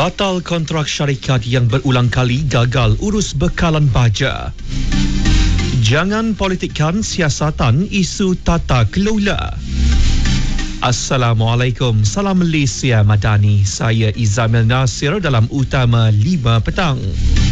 Batal kontrak syarikat yang berulang kali gagal urus bekalan baja. Jangan politikkan siasatan isu tata kelola. Assalamualaikum, salam Malaysia Madani. Saya Izamil Nasir dalam Utama 5 petang.